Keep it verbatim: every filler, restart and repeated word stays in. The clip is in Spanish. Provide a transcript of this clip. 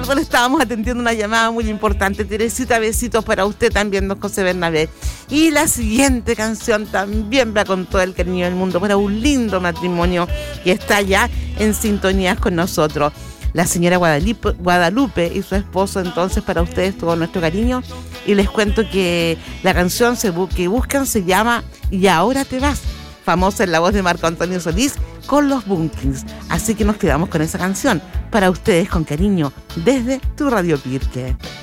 perdón, estábamos atendiendo una llamada muy importante. Teresita, besitos para usted también, don José Bernabé. Y la siguiente canción también va con todo el cariño del mundo para un lindo matrimonio que está ya en sintonía con nosotros. La señora Guadalupe, Guadalupe y su esposo, entonces para ustedes todo nuestro cariño. Y les cuento que la canción que buscan se llama Y ahora te vas, famosa en la voz de Marco Antonio Solís con los Bunkins. Así que nos quedamos con esa canción para ustedes con cariño desde tu Radio Pirque.